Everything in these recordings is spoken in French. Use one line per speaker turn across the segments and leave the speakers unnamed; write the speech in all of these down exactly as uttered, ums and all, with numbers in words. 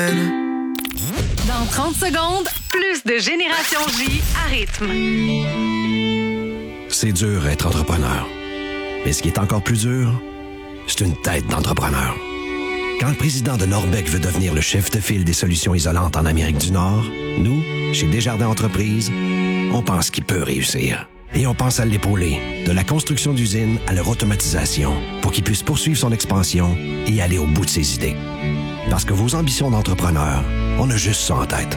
Dans trente secondes, plus de Génération J à rythme.
C'est dur être entrepreneur. Mais ce qui est encore plus dur, c'est une tête d'entrepreneur. Quand le président de Norbec veut devenir le chef de file des solutions isolantes en Amérique du Nord, nous, chez Desjardins Entreprises, on pense qu'il peut réussir. Et on pense à l'épauler, de la construction d'usines à leur automatisation, pour qu'il puisse poursuivre son expansion et aller au bout de ses idées. Parce que vos ambitions d'entrepreneur, on a juste ça en tête.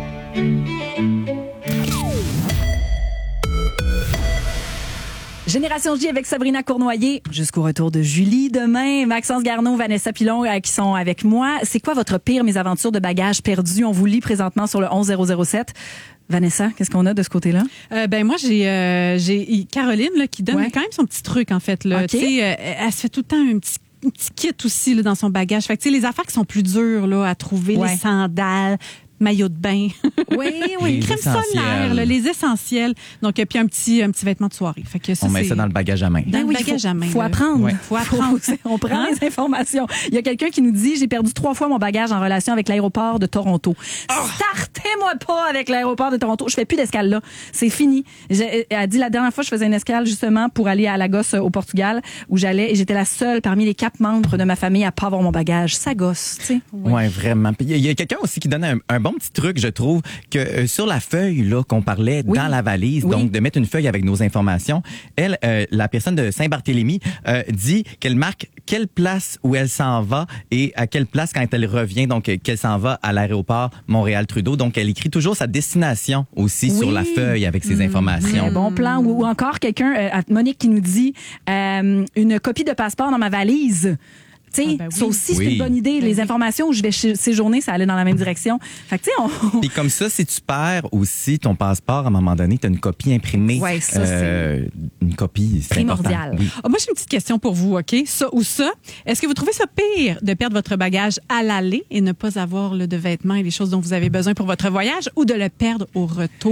Génération J avec Sabrina Cournoyer jusqu'au retour de Julie demain. Maxence Garneau, Vanessa Pilon euh, qui sont avec moi. C'est quoi votre pire mésaventure de bagages perdus? On vous lit présentement sur le onze zéro zéro sept. Vanessa, qu'est-ce qu'on a de ce côté-là?
Euh, ben moi j'ai euh, j'ai Caroline là, qui donne ouais. quand même son petit truc en fait là.
Okay.
Tu sais, euh, elle se fait tout le temps un petit un petit kit aussi là, dans son bagage. Fait que tu sais les affaires qui sont plus dures là à trouver, ouais. les sandales, maillot de bain.
Oui, oui.
Crème solaire, là, les essentiels. Donc, puis un petit, un petit vêtement de soirée. Fait que ça,
on met
c'est...
ça dans le bagage à main.
Dans
ben
le
oui,
bagage
faut,
à main.
Faut
là.
apprendre.
Ouais. Faut apprendre.
Faut, on prend
hein?
les informations. Il y a quelqu'un qui nous dit, j'ai perdu trois fois mon bagage en relation avec l'aéroport de Toronto. Oh! Startez-moi pas avec l'aéroport de Toronto. Je fais plus d'escale là. C'est fini. J'ai, elle a dit la dernière fois, je faisais une escale justement pour aller à Lagos au Portugal où j'allais et j'étais la seule parmi les quatre membres de ma famille à pas avoir mon bagage. Ça gosse, tu sais.
Oui, ouais, vraiment. Il y a quelqu'un aussi qui donne un, un bon petit truc, je trouve, que euh, sur la feuille là qu'on parlait oui. dans la valise, oui. donc de mettre une feuille avec nos informations, elle, euh, la personne de Saint-Barthélemy euh, dit qu'elle marque quelle place où elle s'en va et à quelle place quand elle revient, donc qu'elle s'en va à l'aéroport Montréal-Trudeau. Donc elle écrit toujours sa destination aussi oui. sur la feuille avec ses mmh. informations.
Très bon plan. Ou, ou encore quelqu'un, euh, Monique qui nous dit euh, une copie de passeport dans ma valise. Tu sais, ah ben oui. ça aussi, c'est oui. une bonne idée. Les informations où je vais séjourner, ça allait dans la même direction. Fait que, tu sais, on...
Puis comme ça, si tu perds aussi ton passeport, à un moment donné, tu as une copie imprimée.
Oui, ça,
euh,
c'est...
Une copie, c'est
primordial.
Oui.
Ah, moi, j'ai une petite question pour vous, OK? Ça ou ça. Est-ce que vous trouvez ça pire de perdre votre bagage à l'aller et ne pas avoir là, de vêtements et les choses dont vous avez besoin pour votre voyage ou de le perdre au retour?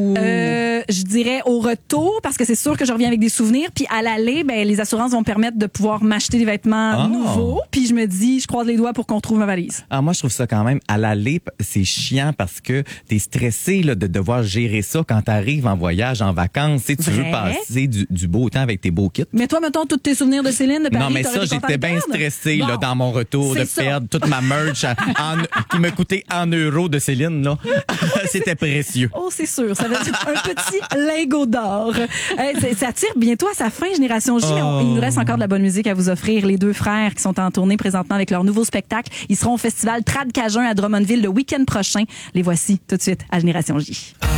Euh, je dirais au retour, parce que c'est sûr que je reviens avec des souvenirs. Puis à l'aller, ben, les assurances vont me permettre de pouvoir m'acheter des vêtements oh. nouveaux. Puis je me dis, je croise les doigts pour qu'on trouve ma valise.
Ah, moi, je trouve ça quand même, à l'aller, c'est chiant parce que t'es stressé là, de devoir gérer ça quand t'arrives en voyage, en vacances. Tu sais, tu veux passer du, du beau temps avec tes beaux kits.
Mais toi, mettons, tous tes souvenirs de Céline, de Paris,
non, mais ça, j'étais bien stressé bon. là, dans mon retour c'est de ça. perdre toute ma merch à, en, qui me coûtait en euros de Céline. Là. C'était précieux.
Oh, c'est sûr. Ça va être un petit lingot d'or. Euh, ça tire bientôt à sa fin, Génération J. Oh. Il nous reste encore de la bonne musique à vous offrir. Les deux frères qui sont en tournée présentement avec leur nouveau spectacle. Ils seront au festival Trad Cajun à Drummondville le week-end prochain. Les voici tout de suite à Génération J.